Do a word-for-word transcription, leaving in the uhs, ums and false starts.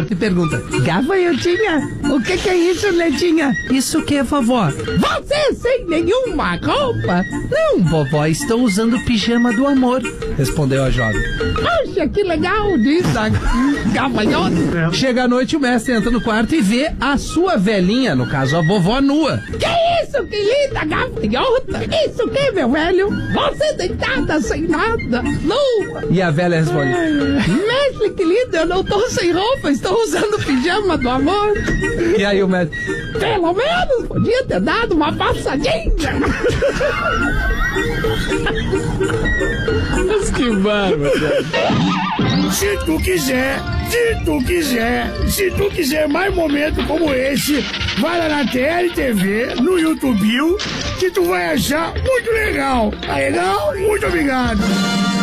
quarto e pergunta: Gafanhotinha, o que que é isso, netinha? Isso que é, vovó? Você sem nenhuma roupa? Não, vovó, estou usando o pijama do amor, respondeu a jovem. Poxa, que legal, diz a gafanhota. Chega à noite, o mestre entra no quarto e vê a sua velhinha, no caso a vovó, nua. Que isso, que linda gafanhota? Isso que, meu velho? Você deitada sem nada, nua. E a velha responde: mestre, que lindo, eu não tô sem roupa, estou usando o pijama do amor. E aí o mestre: pelo menos podia ter dado uma passadinha. Mas que bárbaro. Se tu quiser, se tu quiser, se tu quiser mais momentos como esse, vai lá na T L T V, no YouTube, que tu vai achar muito legal. Tá legal? Muito obrigado.